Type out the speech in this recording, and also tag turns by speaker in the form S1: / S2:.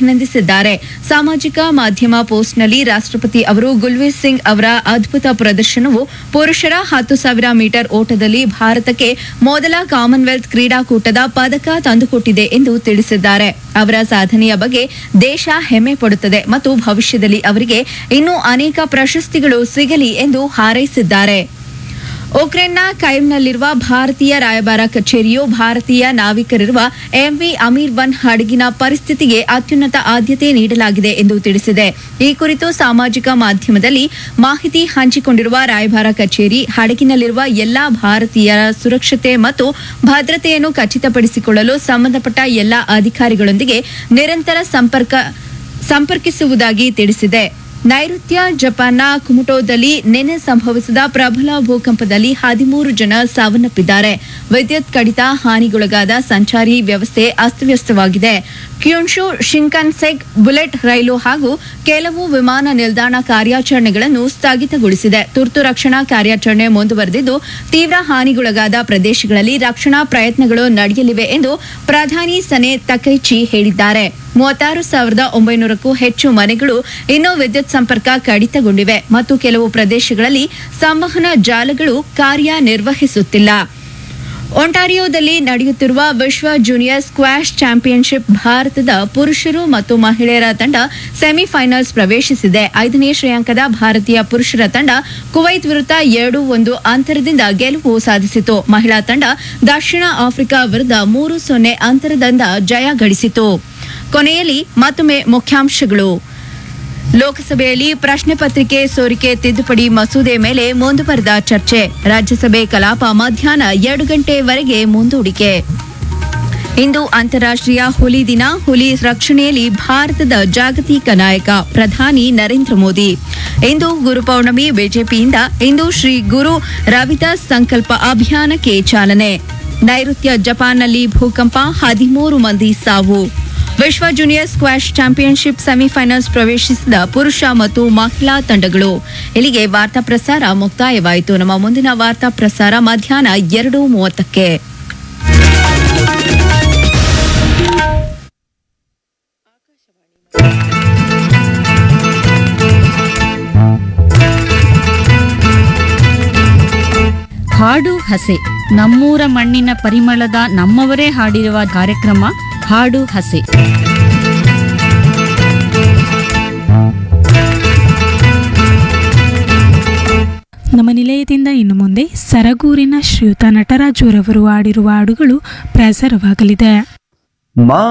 S1: ಅಭಿನಂದಿಸಿದ್ದಾರೆ. ಸಾಮಾಜಿಕ ಮಾಧ್ಯಮ ಪೋಸ್ಟ್ನಲ್ಲಿ ರಾಷ್ಟ್ರಪತಿ ಅವರು ಗುಲ್ವೀರ್ ಸಿಂಗ್ ಅವರ ಅದ್ಭುತ ಪ್ರದರ್ಶನವು ಪುರುಷರ 10,000 ಮೀಟರ್ ಓಟದಲ್ಲಿ ಭಾರತಕ್ಕೆ ಮೊದಲ ಕಾಮನ್ವೆಲ್ತ್ ಕ್ರೀಡಾಕೂಟದ ಪದಕ ತಂದುಕೊಟ್ಟಿದೆ ಎಂದು ತಿಳಿಸಿದ್ದಾರೆ. ಅವರ ಸಾಧನೆಯ ಬಗ್ಗೆ ದೇಶ ಹೆಮ್ಮೆ ಪಡುತ್ತದೆ ಮತ್ತು ಭವಿಷ್ಯದಲ್ಲಿ ಅವರಿಗೆ ಇನ್ನೂ ಅನೇಕ ಪ್ರಶಸ್ತಿಗಳು ಸಿಗಲಿ ಎಂದು ಹಾರೈಸಿದ್ದಾರೆ. ಉಕ್ರೇನ್ನ ಕೈವ್ನಲ್ಲಿರುವ ಭಾರತೀಯ ರಾಯಭಾರ ಕಚೇರಿಯು ಭಾರತೀಯ ನಾವಿಕರಿರುವ ಎಂವಿ ಅಮೀರ್ 1 ಹಡಗಿನ ಪರಿಸ್ಥಿತಿಗೆ ಅತ್ಯುನ್ನತ ಆದ್ಯತೆ ನೀಡಲಾಗಿದೆ ಎಂದು ತಿಳಿಸಿದೆ. ಈ ಕುರಿತು ಸಾಮಾಜಿಕ ಮಾಧ್ಯಮದಲ್ಲಿ ಮಾಹಿತಿ ಹಂಚಿಕೊಂಡಿರುವ ರಾಯಭಾರ ಕಚೇರಿ ಹಡಗಿನಲ್ಲಿರುವ ಎಲ್ಲಾ ಭಾರತೀಯರ ಸುರಕ್ಷತೆ ಮತ್ತು ಭದ್ರತೆಯನ್ನು ಖಚಿತಪಡಿಸಿಕೊಳ್ಳಲು ಸಂಬಂಧಪಟ್ಟ ಎಲ್ಲಾ ಅಧಿಕಾರಿಗಳೊಂದಿಗೆ ನಿರಂತರ ಸಂಪರ್ಕಿಸುವುದಾಗಿ ತಿಳಿಸಿದೆ. ನೈಋತ್ಯ ಜಪಾನ್ನ ಕುಮಟೋದಲ್ಲಿ ನಿನ್ನೆ ಸಂಭವಿಸಿದ ಪ್ರಬಲ ಭೂಕಂಪದಲ್ಲಿ 13 ಜನ ಸಾವನ್ನಪ್ಪಿದ್ದಾರೆ. ವಿದ್ಯುತ್ ಕಡಿತ ಹಾನಿಗೊಳಗಾದ ಸಂಚಾರಿ ವ್ಯವಸ್ಥೆ ಅಸ್ತವ್ಯಸ್ತವಾಗಿದೆ. ಕ್ಯೂನ್ಶು ಶಿಂಕನ್ಸೆನ್ ಬುಲೆಟ್ ರೈಲು ಹಾಗೂ ಕೆಲವು ವಿಮಾನ ನಿಲ್ದಾಣ ಕಾರ್ಯಾಚರಣೆಗಳನ್ನು ಸ್ಥಗಿತಗೊಳಿಸಿದೆ. ತುರ್ತು ರಕ್ಷಣಾ ಕಾರ್ಯಾಚರಣೆ ಮುಂದುವರೆದಿದ್ದು ತೀವ್ರ ಹಾನಿಗೊಳಗಾದ ಪ್ರದೇಶಗಳಲ್ಲಿ ರಕ್ಷಣಾ ಪ್ರಯತ್ನಗಳು ನಡೆಯಲಿವೆ ಎಂದು ಪ್ರಧಾನಿ ಸನೆ ತಕೈಚಿ ಹೇಳಿದ್ದಾರೆ. 36,900ಕ್ಕೂ ಹೆಚ್ಚು ಮನೆಗಳು ಇನ್ನೂ ವಿದ್ಯುತ್ ಸಂಪರ್ಕ ಕಡಿತಗೊಂಡಿವೆ ಮತ್ತು ಕೆಲವು ಪ್ರದೇಶಗಳಲ್ಲಿ ಸಂವಹನ ಜಾಲಗಳು ಕಾರ್ಯನಿರ್ವಹಿಸುತ್ತಿಲ್ಲ. ಒಂಟಾರಿಯೋದಲ್ಲಿ ನಡೆಯುತ್ತಿರುವ ವಿಶ್ವ ಜೂನಿಯರ್ ಸ್ಕ್ವಾಷ್ ಚಾಂಪಿಯನ್ಶಿಪ್ ಭಾರತದ ಪುರುಷರು ಮತ್ತು ಮಹಿಳೆಯರ ತಂಡ ಸೆಮಿಫೈನಲ್ಸ್ ಪ್ರವೇಶಿಸಿದೆ. 5ನೇ ಶ್ರೇಯಾಂಕದ ಭಾರತೀಯ ಪುರುಷರ ತಂಡ ಕುವೈತ್ ವಿರುದ್ಧ 2-1 ಅಂತರದಿಂದ ಗೆಲುವು ಸಾಧಿಸಿತು. ಮಹಿಳಾ ತಂಡ ದಕ್ಷಿಣ ಆಫ್ರಿಕಾ ವಿರುದ್ಧ 3-0 ಅಂತರದಿಂದ ಜಯ ಗಳಿಸಿತು. ಕೊನೆಯಲ್ಲಿ ಮತ್ತೊಮ್ಮೆ ಮುಖ್ಯಾಂಶಗಳು. ಲೋಕಸಭೆಯಲ್ಲಿ ಪ್ರಶ್ನೆ ಪತ್ರಿಕೆ ಸೋರಿಕೆ ತಿದ್ದುಪಡಿ ಮಸೂದೆ ಮೇಲೆ ಮುಂದುವರೆದ ಚರ್ಚೆ. ರಾಜ್ಯಸಭೆ ಕಲಾಪ ಮಧ್ಯಾಹ್ನ 2 ಗಂಟೆವರೆಗೆ ಮುಂದೂಡಿಕೆ. ಇಂದು ಅಂತಾರಾಷ್ಟ್ರೀಯ ಹುಲಿ ದಿನ. ಹುಲಿ ರಕ್ಷಣೆಯಲ್ಲಿ ಭಾರತದ ಜಾಗತಿಕ ನಾಯಕ ಪ್ರಧಾನಿ ನರೇಂದ್ರ ಮೋದಿ. ಇಂದು ಗುರುಪೌರ್ಣಮಿ. ಬಿಜೆಪಿಯಿಂದ ಇಂದು ಶ್ರೀ ಗುರು ರವಿದಾಸ್ ಸಂಕಲ್ಪ ಅಭಿಯಾನಕ್ಕೆ ಚಾಲನೆ. ನೈಋತ್ಯ ಜಪಾನ್ನಲ್ಲಿ ಭೂಕಂಪ, 13 ಮಂದಿ ಸಾವು. ವಿಶ್ವ ಜೂನಿಯರ್ ಸ್ಕ್ವಾಷ್ ಚಾಂಪಿಯನ್ಶಿಪ್ ಸೆಮಿಫೈನಲ್ಸ್ ಪ್ರವೇಶಿಸಿದ ಪುರುಷ ಮತ್ತು ಮಹಿಳಾ ತಂಡಗಳು. ಇಲ್ಲಿಗೆ ವಾರ್ತಾ ಪ್ರಸಾರ ಮುಕ್ತಾಯವಾಯಿತು. ನಮ್ಮ ಮುಂದಿನ ವಾರ್ತಾ ಪ್ರಸಾರ ಮಧ್ಯಾಹ್ನ 2:30ಕ್ಕೆ.
S2: ಹಾಡು ಹಸೆ. ನಮ್ಮೂರ ಮಣ್ಣಿನ ಪರಿಮಳದ ನಮ್ಮವರೇ ಹಾಡಿರುವ ಕಾರ್ಯಕ್ರಮ ಹಾಡು ಹಸೆ.
S3: ನಮ್ಮ ನಿಲಯದಿಂದ ಇನ್ನು ಮುಂದೆ ಸರಗೂರಿನ ಶ್ರೀಯುತ ನಟರಾಜುರವರು ಹಾಡಿರುವ ಹಾಡುಗಳು ಪ್ರಸಾರವಾಗಲಿದೆ.